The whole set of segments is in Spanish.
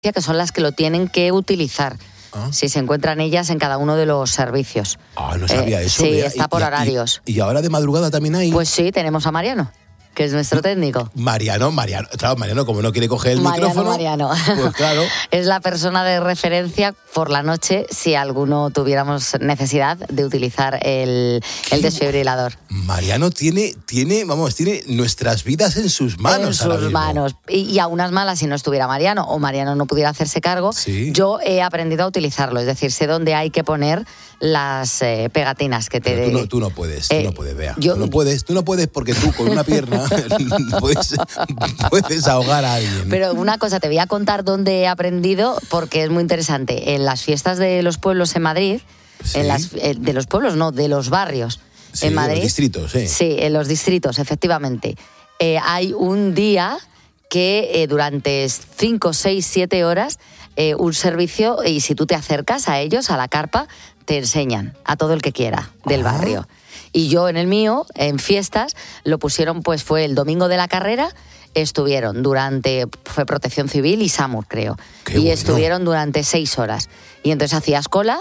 que son las que lo tienen que utilizar. Si se encuentran ellas en cada uno de los servicios. No sabía eso. Sí, está por horarios. ¿Y ahora de madrugada también hay? Pues sí, tenemos a Mariano, que es nuestro técnico. Mariano, claro, Mariano, como no quiere coger el micrófono. Mariano. Pues claro. Es la persona de referencia por la noche si alguno tuviéramos necesidad de utilizar el desfibrilador. Mariano tiene nuestras vidas en sus manos. En sus manos. Y a unas malas, si no estuviera Mariano o Mariano no pudiera hacerse cargo, yo he aprendido a utilizarlo. Es decir, sé dónde hay que poner las pegatinas que te... Pero tú no puedes, Bea. Tú no puedes porque tú con una pierna puedes ahogar a alguien. Pero una cosa, te voy a contar dónde he aprendido porque es muy interesante. En las fiestas de los pueblos en Madrid, de los pueblos no, de los barrios en Madrid. En los distritos, Sí, en los distritos, efectivamente. Hay un día que durante 5, 6, 7 horas un servicio, y si tú te acercas a ellos, a la carpa, te enseñan a todo el que quiera del barrio. Y yo en el mío, en fiestas, lo pusieron, pues fue el domingo de la carrera, estuvieron fue Protección Civil y SAMUR, creo. Estuvieron durante 6 horas. Y entonces hacías cola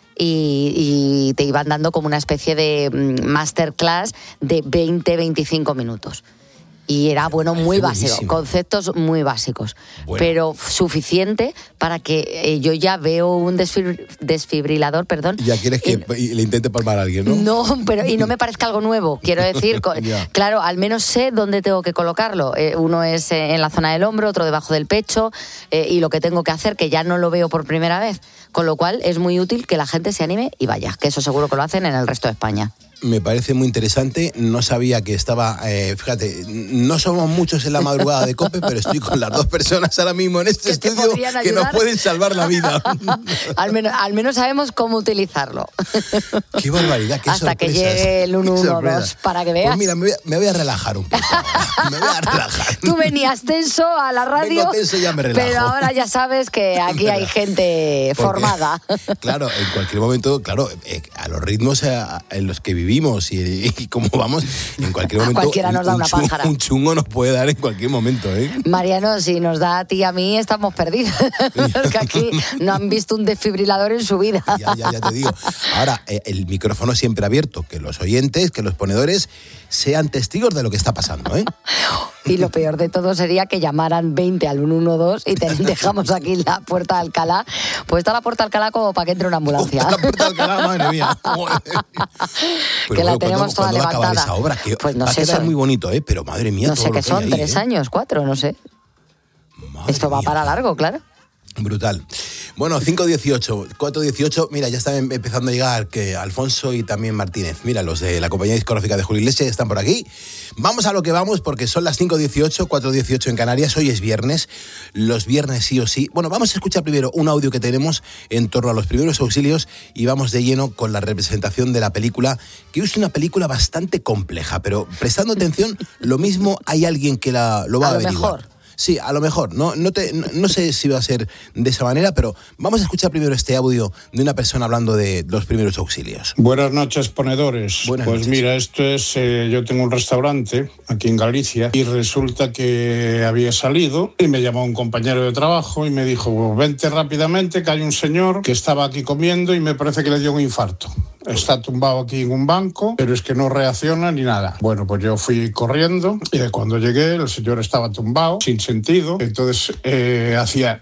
y te iban dando como una especie de masterclass de 20-25 minutos. Y era, muy básico, conceptos muy básicos, pero suficiente para que yo ya veo un desfibrilador, Ya quieres que le intente palmar a alguien, ¿no? No, pero y no me parezca algo nuevo, quiero decir, claro, al menos sé dónde tengo que colocarlo. Uno es en la zona del hombro, otro debajo del pecho, y lo que tengo que hacer, que ya no lo veo por primera vez, con lo cual es muy útil que la gente se anime y vaya, que eso seguro que lo hacen en el resto de España. Me parece muy interesante, no sabía que estaba, fíjate, no somos muchos en la madrugada de COPE, pero estoy con las 2 personas ahora mismo en este estudio que nos pueden salvar la vida. al menos sabemos cómo utilizarlo. Qué barbaridad, qué hasta sorpresas. Que llegue el 112, para que veas. Pues mira, me voy a relajar un poco. Me voy a relajar. Tú venías tenso a la radio, vengo tenso y ya me relajo. Pero ahora ya sabes que aquí hay gente formada. Claro, en cualquier momento, a los ritmos en los que vivimos y como vamos, en cualquier momento cualquiera nos da una pájara. Un chungo nos puede dar en cualquier momento, Mariano, si nos da a ti y a mí, estamos perdidos. Porque aquí no han visto un desfibrilador en su vida. Ya te digo. Ahora, el micrófono siempre abierto, que los oyentes, que los ponedores sean testigos de lo que está pasando, Y lo peor de todo sería que llamaran 20 al 112 y dejamos aquí la puerta de Alcalá. Pues está la puerta de Alcalá como para que entre una ambulancia. La puerta de Alcalá, madre mía. Que la tenemos toda levantada. ¿Cuándo va a acabar esa obra? Que pues no va sé, a quedar muy bonito, pero madre mía. No sé qué son, 3 años, 4, no sé. Esto va para largo, claro. Brutal. Bueno, 5:18, 4:18, mira, ya están empezando a llegar que Alfonso y también Martínez. Mira, los de la compañía discográfica de Julio Iglesias están por aquí. Vamos a lo que vamos, porque son las 5:18, 4:18 en Canarias. Hoy es viernes, los viernes sí o sí. Bueno, vamos a escuchar primero un audio que tenemos en torno a los primeros auxilios y vamos de lleno con la representación de la película, que es una película bastante compleja, pero prestando atención, lo mismo hay alguien que lo va a averiguar. Mejor. Sí, a lo mejor. No sé si va a ser de esa manera, pero vamos a escuchar primero este audio de una persona hablando de los primeros auxilios. Buenas noches, ponedores. Buenas pues noches. Mira, esto es... yo tengo un restaurante aquí en Galicia y resulta que había salido y me llamó un compañero de trabajo y me dijo, vente rápidamente que hay un señor que estaba aquí comiendo y me parece que le dio un infarto. Está tumbado aquí en un banco, pero es que no reacciona ni nada. Bueno, pues yo fui corriendo y cuando llegué el señor estaba tumbado, sin sentido. Entonces hacía...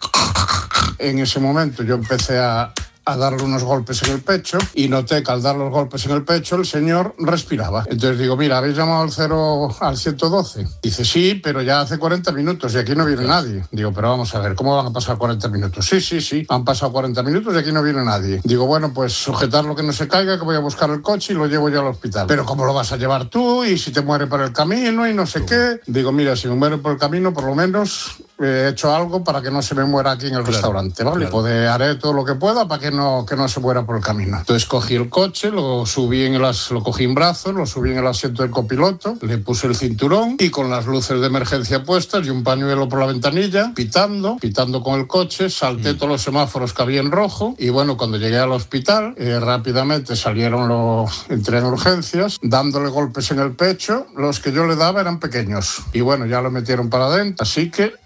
En ese momento yo empecé a darle unos golpes en el pecho y noté que al dar los golpes en el pecho el señor respiraba. Entonces digo, mira, ¿habéis llamado al 112? Dice, sí, pero ya hace 40 minutos y aquí no viene nadie. Digo, pero vamos a ver, ¿cómo van a pasar 40 minutos? Sí, han pasado 40 minutos y aquí no viene nadie. Digo, bueno, pues sujetarlo que no se caiga, que voy a buscar el coche y lo llevo yo al hospital. Pero ¿cómo lo vas a llevar tú? Y si te muere por el camino y no sé qué. Digo, mira, si me muere por el camino, por lo menos he hecho algo para que no se me muera aquí en el restaurante, ¿vale? Pues haré todo lo que pueda para que no se muera por el camino. Entonces cogí el coche, lo cogí en brazos, lo subí en el asiento del copiloto, le puse el cinturón y con las luces de emergencia puestas y un pañuelo por la ventanilla, pitando con el coche, salté todos los semáforos que había en rojo y bueno, cuando llegué al hospital, rápidamente entré en urgencias, dándole golpes en el pecho, los que yo le daba eran pequeños y bueno, ya lo metieron para adentro, así que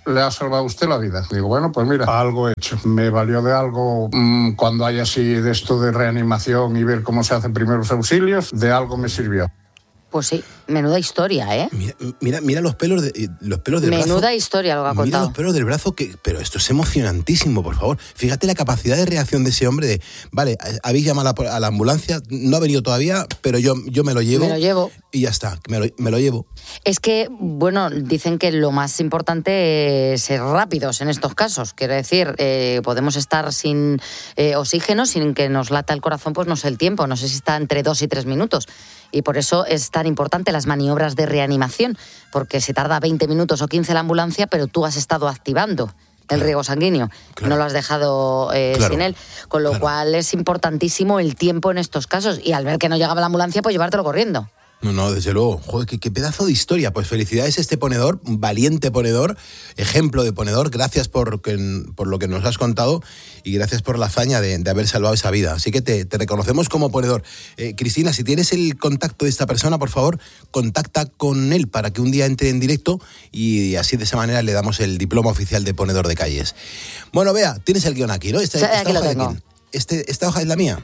le ha salvado a usted la vida. Digo, bueno, pues mira, algo hecho. Me valió de algo cuando hay así de esto de reanimación y ver cómo se hacen primeros auxilios, de algo me sirvió. Pues sí, menuda historia, ¿eh? Mira los pelos del brazo. Menuda historia lo que ha contado. Mira los pelos del brazo, pero esto es emocionantísimo, por favor. Fíjate la capacidad de reacción de ese hombre de, vale, habéis llamado a la ambulancia, no ha venido todavía, pero yo me lo llevo. Me lo llevo. Y ya está, me lo llevo. Es que, bueno, dicen que lo más importante es ser rápidos en estos casos. Quiero decir, podemos estar sin oxígeno, sin que nos lata el corazón, pues no sé el tiempo, no sé si está entre 2 y 3 minutos. Y por eso es tan importante las maniobras de reanimación, porque se tarda 20 minutos o 15 la ambulancia, pero tú has estado activando el riego sanguíneo, no lo has dejado sin él, con lo cual es importantísimo el tiempo en estos casos, y al ver que no llegaba la ambulancia, pues llevártelo corriendo. No, desde luego. Joder, qué pedazo de historia. Pues felicidades a este ponedor, valiente ponedor, ejemplo de ponedor. Gracias por lo que nos has contado y gracias por la hazaña de haber salvado esa vida. Así que te reconocemos como ponedor. Cristina, si tienes el contacto de esta persona, por favor, contacta con él para que un día entre en directo y así de esa manera le damos el diploma oficial de ponedor de calles. Bueno, Bea, tienes el guión aquí, ¿no? Aquí lo tengo. ¿Esta hoja es la mía?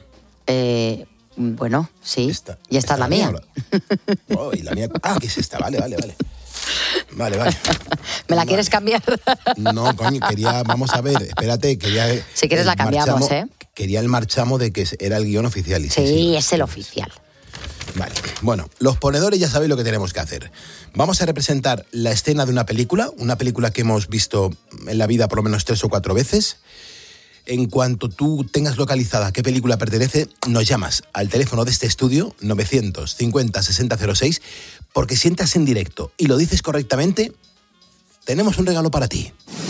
Bueno, sí. Esta es la mía. Oh, y la mía. Que es esta. Vale. Vale. ¿Me la quieres cambiar? No, coño, vamos a ver, espérate, si quieres la cambiamos, Quería el marchamo de que era el guión oficial. Sí, es el oficial. Vale, bueno, los ponedores ya sabéis lo que tenemos que hacer. Vamos a representar la escena de una película que hemos visto en la vida por lo menos 3 o 4 veces. En cuanto tú tengas localizada a qué película pertenece, nos llamas al teléfono de este estudio, 950-6006, porque si entras en directo y lo dices correctamente, tenemos un regalo para ti.